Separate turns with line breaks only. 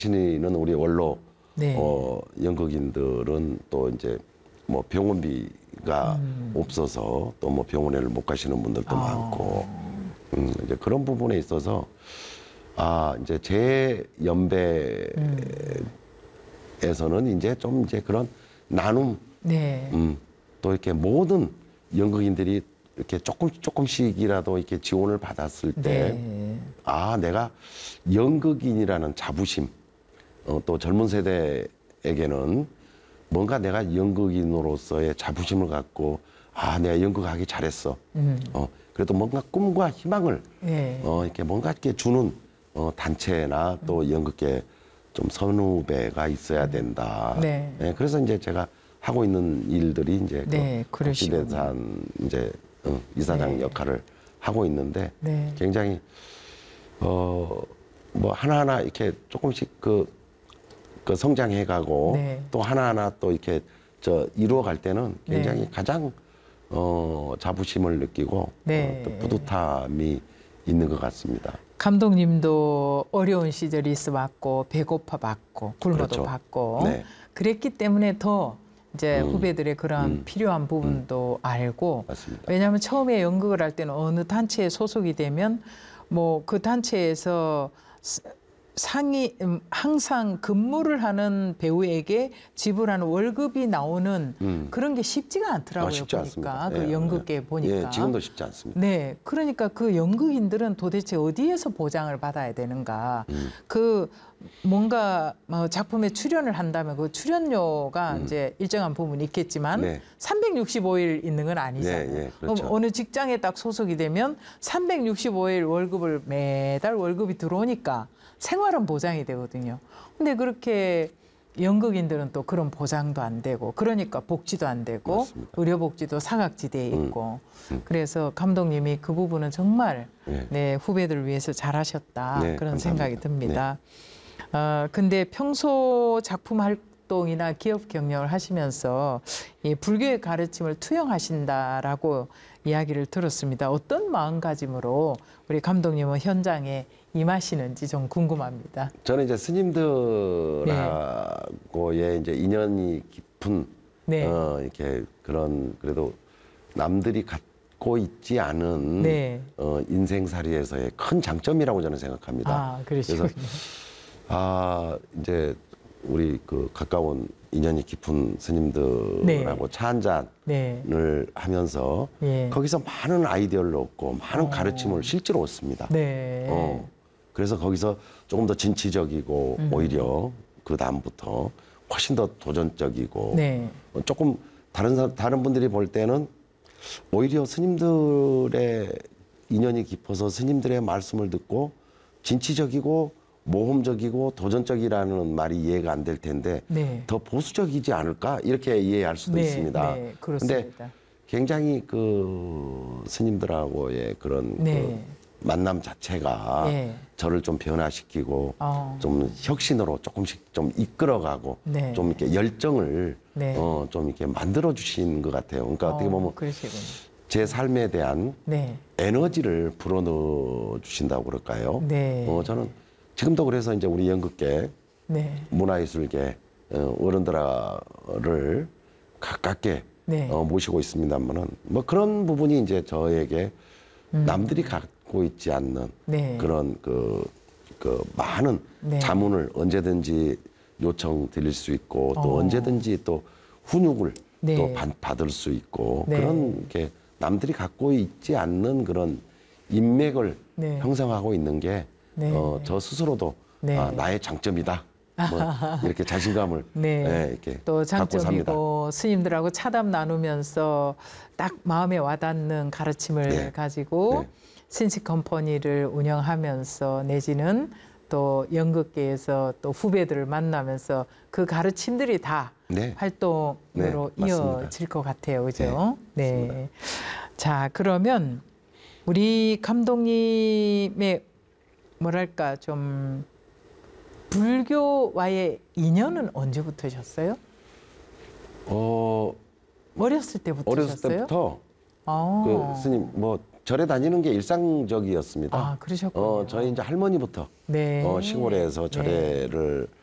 신이는 우리 원로
네.
연극인들은 또 이제 뭐 병원비가 없어서 또 뭐 병원에를 못 가시는 분들도 많고 이제 그런 부분에 있어서 이제 제 연배에서는 이제 좀 이제 그런 나눔
네.
또 이렇게 모든 연극인들이 이렇게 조금씩이라도 이렇게 지원을 받았을 때
네.
내가 연극인이라는 자부심 또 젊은 세대에게는 뭔가 내가 연극인으로서의 자부심을 갖고 내가 연극하기 잘했어. 그래도 뭔가 꿈과 희망을
네.
이렇게 뭔가 이렇게 주는 단체나 또 연극계 좀 선후배가 있어야 된다.
네.
네, 그래서 이제 제가 하고 있는 일들이 이제
네,
국시대산 이제 이사장
네.
역할을 하고 있는데
네.
굉장히 뭐 하나하나 이렇게 조금씩 그 성장해가고
네.
또 하나하나 또 이렇게 이루어갈 때는 굉장히 가장 자부심을 느끼고
네.
또 뿌듯함이 있는 것 같습니다.
감독님도 어려운 시절이 있어 왔고 배고파 봤고 굶어도
그렇죠.
봤고
네.
그랬기 때문에 더 이제 후배들의 그런 필요한 부분도 알고
맞습니다.
왜냐하면 처음에 연극을 할 때는 어느 단체에 소속이 되면 뭐 그 단체에서 항상 근무를 하는 배우에게 지불하는 월급이 나오는 그런 게 쉽지가 않더라고요.
쉽지
보니까
않습니다.
그 연극계 보니까.
지금도 쉽지 않습니다.
네, 그러니까 그 연극인들은 도대체 어디에서 보장을 받아야 되는가? 그 뭔가 작품에 출연을 한다면 그 출연료가 이제 일정한 부분이 있겠지만
네.
365일 있는 건 아니잖아요.
네, 그렇죠.
어느 직장에 딱 소속이 되면 365일 월급을 매달 월급이 들어오니까 생활은 보장이 되거든요. 근데 그렇게 연극인들은 또 그런 보장도 안 되고 그러니까 복지도 안 되고
맞습니다.
의료복지도 사각지대에 있고 그래서 감독님이 그 부분은 정말 네, 후배들을 위해서 잘하셨다
네,
그런
감사합니다.
생각이 듭니다. 근데 평소 작품 활동이나 기업 경영을 하시면서 이 불교의 가르침을 투영하신다라고 이야기를 들었습니다. 어떤 마음가짐으로 우리 감독님은 현장에 임하시는지 좀 궁금합니다.
저는 이제 스님들하고의 이제 인연이 깊은
네.
이렇게 그런 그래도 남들이 갖고 있지 않은
네.
인생살이에서의 큰 장점이라고 저는 생각합니다.
그러시군요.
그래서 이제 우리 그 가까운 인연이 깊은 스님들하고
네.
차 한 잔을
네.
하면서
예.
거기서 많은 아이디어를 얻고 많은 가르침을 실제로 얻습니다.
네.
그래서 거기서 조금 더 진취적이고 오히려 그 다음부터 훨씬 더 도전적이고
네.
조금 다른 분들이 볼 때는 오히려 스님들의 인연이 깊어서 스님들의 말씀을 듣고 진취적이고 모험적이고 도전적이라는 말이 이해가 안 될 텐데
네.
더 보수적이지 않을까 이렇게 이해할 수도
네,
있습니다.
네, 그렇습니다.
근데 굉장히 그 스님들하고의 그런
네.
그 만남 자체가
네.
저를 좀 변화시키고 좀 혁신으로 조금씩 좀 이끌어가고
네.
좀 이렇게 열정을
네.
좀 이렇게 만들어 주신 것 같아요. 그러니까 어떻게 보면
그러시군요.
제 삶에 대한
네.
에너지를 불어넣어 주신다고 그럴까요?
네.
저는 지금도 그래서 이제 우리 연극계,
네.
문화예술계 어른들을 가깝게
네.
모시고 있습니다만은 뭐 그런 부분이 이제 저에게 남들이 갖고 있지 않는
네.
그런 그 많은
네.
자문을 언제든지 요청 드릴 수 있고 또 언제든지 또 훈육을
네.
또 받을 수 있고
네.
그런 게 남들이 갖고 있지 않는 그런 인맥을
네.
형성하고 있는 게
네.
저 스스로도
네.
나의 장점이다. 뭐 이렇게 자신감을
네.
이렇게
또
갖고 삽니다.
장점이고 스님들하고 차담 나누면서 딱 마음에 와닿는 가르침을
네.
가지고
네.
신식 컴퍼니를 운영하면서 내지는 또 연극계에서 또 후배들을 만나면서 그 가르침들이 다
네.
활동으로
네, 맞습니다.
이어질 것 같아요. 그죠?
네,
네. 자, 그러면 우리 감독님의 뭐랄까 좀 불교와의 인연은 언제부터셨어요?
어렸을
어렸을 때부터셨어요?
때부터 그 스님 뭐 절에 다니는 게 일상적이었습니다.
아, 그러셨군요.
저희 이제 할머니부터
네.
시골에서 절에를